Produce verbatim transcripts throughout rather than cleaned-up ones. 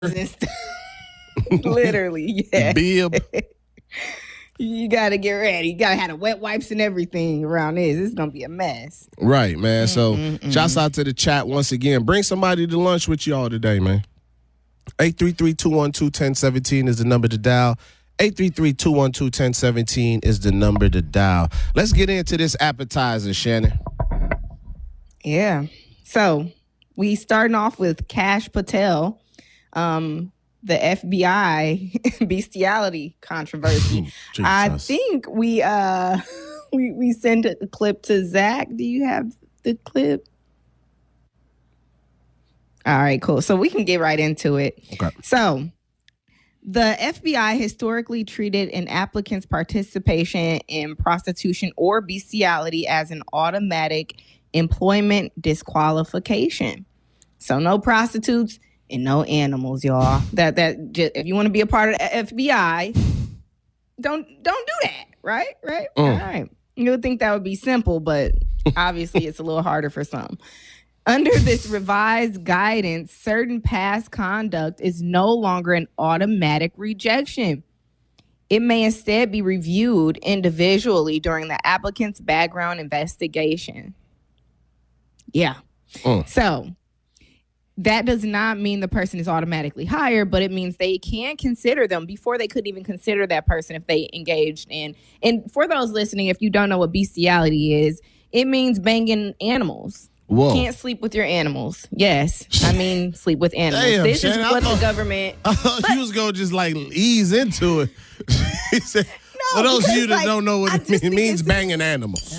Literally, yeah. Bib. You gotta get ready. You gotta have the wet wipes and everything around this. It's gonna be a mess. Right, man. So, Mm-mm-mm. shouts out to the chat once again. Bring somebody to lunch with y'all today, man. eight three three, two one two, one zero one seven is the number to dial. eight three three, two one two, one zero one seven is the number to dial. Let's get into this appetizer, Shannon. Yeah. So, we starting off with Kash Patel. Um... the F B I bestiality controversy. I think we uh we we send a clip to Zach. Do you have the clip? All right, cool. So we can get right into it. Okay. So the F B I historically treated an applicant's participation in prostitution or bestiality as an automatic employment disqualification. So no prostitutes and no animals, y'all. That that just, if you want to be a part of the F B I, don't don't do that, right? Right? Mm. All right. You would think that would be simple, but obviously it's a little harder for some. Under this revised guidance, certain past conduct is no longer an automatic rejection. It may instead be reviewed individually during the applicant's background investigation. Yeah. Mm. So that does not mean the person is automatically hired, but it means they can consider them before they could even consider that person if they engaged in. And for those listening, if you don't know what bestiality is, it means banging animals. Whoa. Can't sleep with your animals. Yes. I mean, sleep with animals. Damn, this Shannon, is what thought, the government... I thought you was going to just like ease into it. He said, no, for those of you that like, don't know what I it means, it means it's banging animals.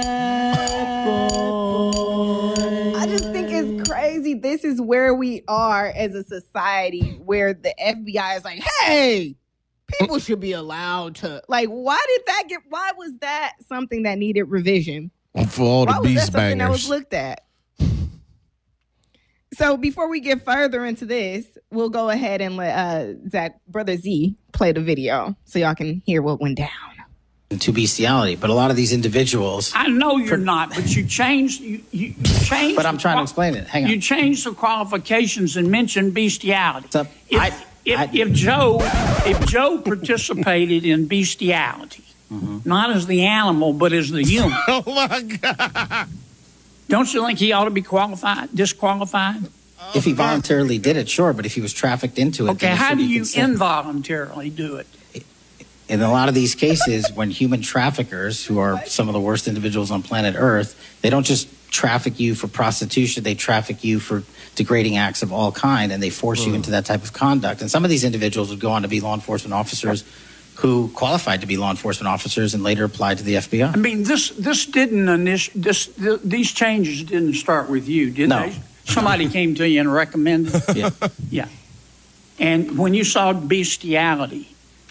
I just think it's crazy. This is where we are as a society where the F B I is like, hey, people should be allowed to. Like, why did that get, why was that something that needed revision? For all the why was that beast something bangers. that was looked at? So before we get further into this, we'll go ahead and let uh, Zach, Brother Z, play the video so y'all can hear what went down. To bestiality, but a lot of these individuals. I know you're not, but you changed. You, you, you changed. But I'm trying to explain it. Hang on. You changed the qualifications and mentioned bestiality. So, if, I, if, I, if Joe, if Joe participated in bestiality, mm-hmm. not as the animal but as the human. Oh my God! Don't you think he ought to be qualified, disqualified? If he voluntarily did it, sure. But if he was trafficked into it, okay. then it How should do be you considered. involuntarily do it? In a lot of these cases, when human traffickers, who are some of the worst individuals on planet Earth, they don't just traffic you for prostitution, they traffic you for degrading acts of all kind, and they force mm. you into that type of conduct. And some of these individuals would go on to be law enforcement officers who qualified to be law enforcement officers and later applied to the F B I. I mean, this this didn't initial, this th- these changes didn't start with you, did no. they? Somebody came to you and recommended it? Yeah. Yeah. And when you saw bestiality,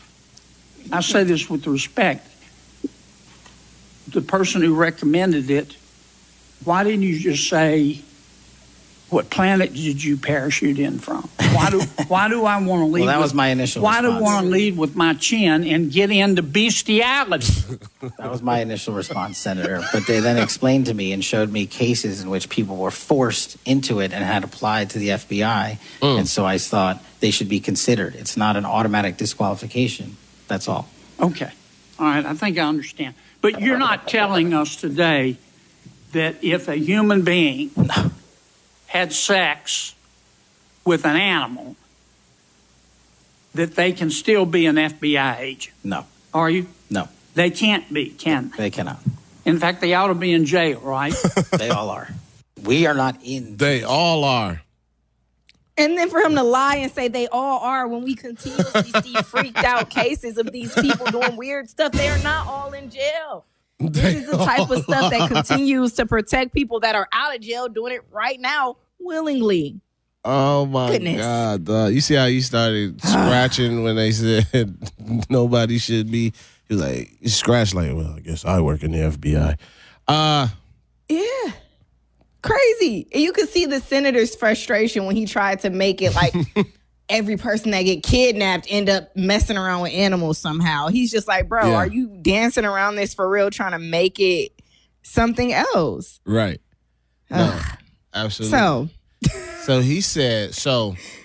I say this with respect, the person who recommended it, why didn't you just say, what planet did you parachute in from? Why do why do I want to lead? Well, that with, was my initial Why response. do I want to lead with my chin and get into bestiality? That was my initial response, Senator. But they then explained to me and showed me cases in which people were forced into it and had applied to the F B I. Mm. And so I thought they should be considered. It's not an automatic disqualification. That's all. Okay. All right. I think I understand. But you're not telling us today that if a human being had sex with an animal, that they can still be an F B I agent? No. Are you? No. They can't be, can they? They cannot. In fact, they ought to be in jail, right? They all are. We are not in. They all are. And then for him to lie and say they all are when we continuously see freaked out cases of these people doing weird stuff, they are not all in jail. This is the type of stuff that continues to protect people that are out of jail doing it right now willingly. Oh my Goodness. God. Uh, you see how you started scratching when they said nobody should be. He was like, you scratched like, well, I guess I work in the F B I. Uh, yeah. Crazy. And you could see the senator's frustration when he tried to make it like every person that get kidnapped end up messing around with animals somehow. He's just like, bro, Yeah. are you dancing around this for real, trying to make it something else? right. No, absolutely. So, So he said, so